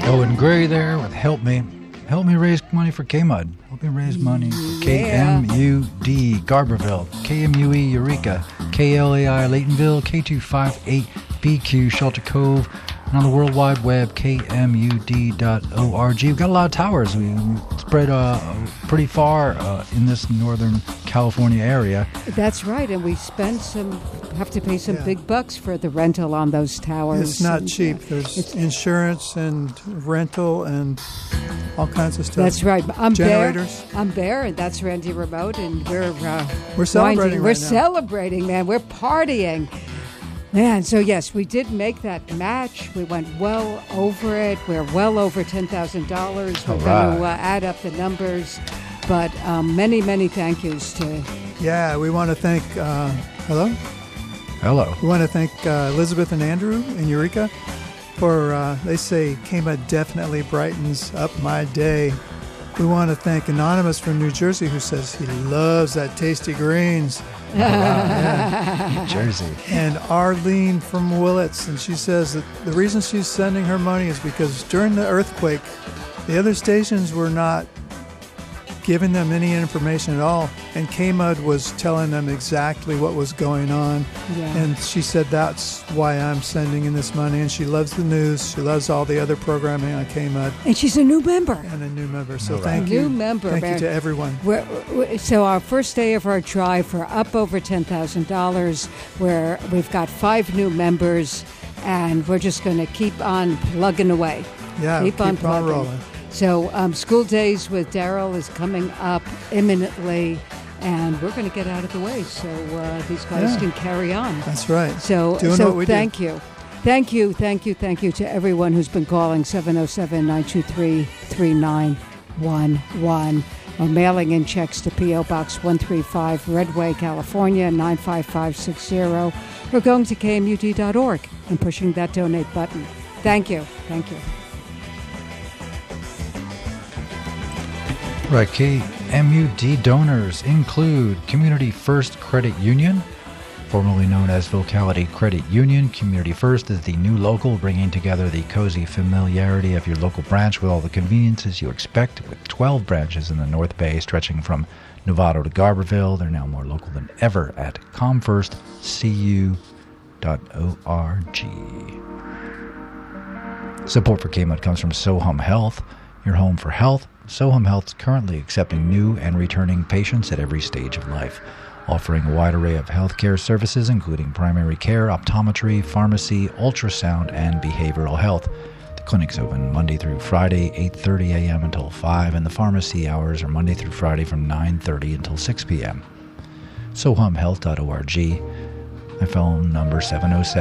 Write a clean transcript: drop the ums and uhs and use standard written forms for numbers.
Owen Gray there with Help Me. Help me raise money for KMUD. Help me raise money for KMUD Garberville, KMUE Eureka, KLAI Laytonville, K258BQ Shelter Cove, and on the World Wide Web, KMUD.org. We've got a lot of towers. We spread pretty far in this Northern California area. That's right, and we have to pay some big bucks for the rental on those towers. It's not cheap. There's insurance and rental and all kinds of stuff. That's right. Generators. I'm Bear, and that's Randy Remote, and we're celebrating. We're celebrating, man. We're partying. Man, so yes, we did make that match. We went well over it. We're well over $10,000. We're going to add up the numbers. But many, many thank yous to... Yeah, we want to thank... Hello? We want to thank Elizabeth and Andrew in Eureka for... they say, KMUD definitely brightens up my day. We want to thank Anonymous from New Jersey who says he loves that tasty greens. New Jersey. And Arlene from Willits, and she says that the reason she's sending her money is because during the earthquake, the other stations were not giving them any information at all, and KMUD was telling them exactly what was going on. Yeah. And she said that's why I'm sending in this money, and she loves the news. She loves all the other programming on KMUD. And she's a new member. So thank you. New member. Thank you to everyone. So our first day of our drive, we're up over $10,000, where we've got 5 new members, and we're just going to keep on plugging away. Yeah, keep on rolling. So School Days with Daryl is coming up imminently, and we're going to get out of the way so these guys can carry on. That's right. So what we thank do. you. Thank you to everyone who's been calling 707-923-3911. We're mailing in checks to P.O. Box 135, Redway, California, 95560. We're going to KMUD.org and pushing that donate button. Thank you. Right, KMUD donors include Community First Credit Union, formerly known as Vocality Credit Union. Community First is the new local, bringing together the cozy familiarity of your local branch with all the conveniences you expect, with 12 branches in the North Bay stretching from Novato to Garberville. They're now more local than ever at comfirstcu.org. Support for KMUD comes from Sohum Health, your home for health. Sohum Health is currently accepting new and returning patients at every stage of life, offering a wide array of healthcare services, including primary care, optometry, pharmacy, ultrasound, and behavioral health. The clinic's open Monday through Friday, 8:30 a.m. until 5, and the pharmacy hours are Monday through Friday from 9:30 until 6 p.m. SohumHealth.org. My phone number 707